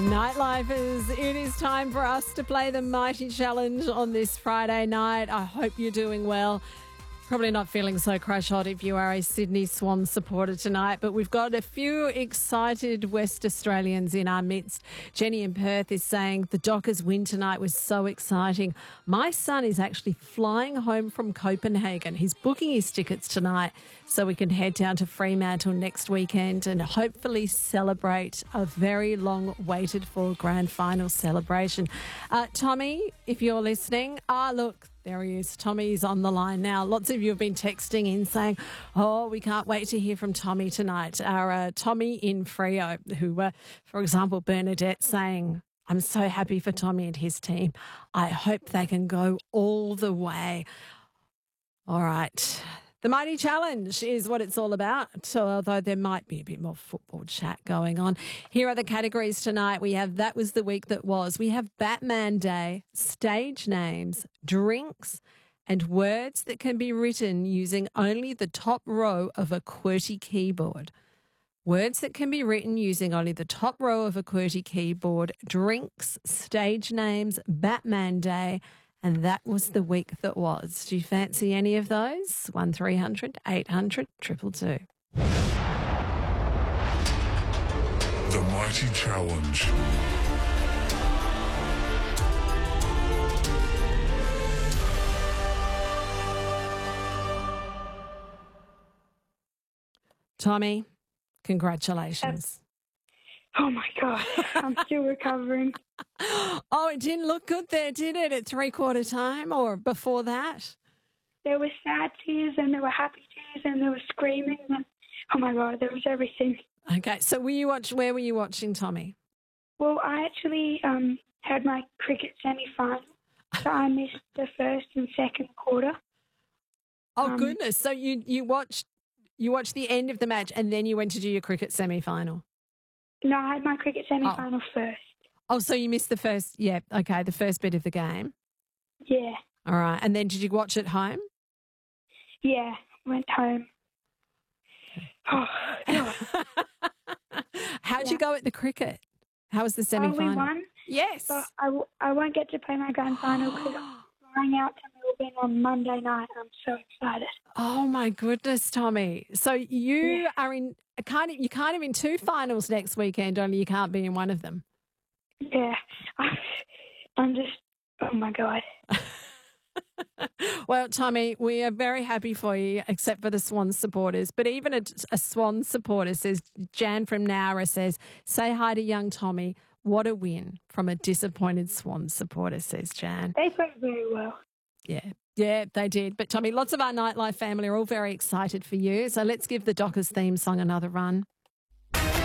Nightlifers, it is time for us to play the Mighty Challenge on this Friday night. I hope you're doing well. Probably not feeling so crash hot if you are a Sydney Swans supporter tonight, but we've got a few excited West Australians in our midst. Jenny in Perth is saying the Dockers win tonight was so exciting. My son is actually flying home from Copenhagen. He's booking his tickets tonight so we can head down to Fremantle next weekend and hopefully celebrate a very long waited for grand final celebration. Tommy, if you're listening, look, there he is. Tommy's on the line now. Lots of you have been texting in saying, we can't wait to hear from Tommy tonight. Our Tommy in Freo, who, for example, Bernadette saying, I'm so happy for Tommy and his team. I hope they can go all the way. All right. The Mighty Challenge is what it's all about, although there might be a bit more football chat going on. Here are the categories tonight. We have That Was the Week That Was. We have Batman Day, stage names, drinks, and words that can be written using only the top row of a QWERTY keyboard. Words that can be written using only the top row of a QWERTY keyboard, drinks, stage names, Batman Day, and That Was the Week That Was. Do you fancy any of those? 1300 800 222. The Mighty Challenge. Tommy, congratulations. Oh, my God. I'm still recovering. It didn't look good there, did it, at three-quarter time or before that? There were sad tears and there were happy tears and there was screaming. And, oh, my God, there was everything. Okay, so where were you watching, Tommy? Well, I actually had my cricket semi-final, so I missed the first and second quarter. Oh, goodness. So you watched the end of the match and then you went to do your cricket semi-final? No, I had my cricket semi-final first. Oh, so you missed the first, the first bit of the game? Yeah. All right. And then did you watch at home? Yeah, went home. Oh, God. How'd you go at the cricket? How was the semi-final? We won. Yes. But I won't get to play my grand final because I'm flying out to Melbourne on Monday night. I'm so excited. Oh, my goodness, Tommy. So you are in you can't in two finals next weekend, only you can't be in one of them. Yeah. I'm just, oh, my God. Well, Tommy, we are very happy for you, except for the Swans supporters. But even a Swans supporter says, Jan from Nowra says, say hi to young Tommy. What a win from a disappointed Swans supporter, says Jan. They played very well. Yeah, they did. But, Tommy, lots of our Nightlife family are all very excited for you. So let's give the Dockers theme song another run.